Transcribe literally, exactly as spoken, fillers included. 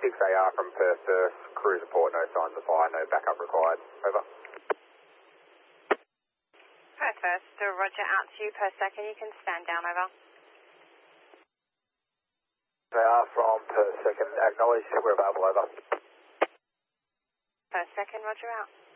six A R from Perth, Perth, cruise report, no signs of fire, no backup required. Over. Perth, Perth, still roger, out to you per second, you can stand down, over. A R from Perth, second, acknowledge, we're available, over. Per second, roger, out.